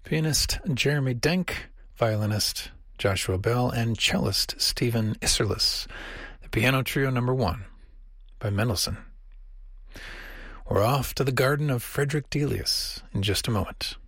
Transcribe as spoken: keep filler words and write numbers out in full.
pianist Jeremy Denk, violinist Joshua Bell, and cellist Stephen Isserlis. The Piano Trio number one by Mendelssohn. We're off to the garden of Frederick Delius in just a moment.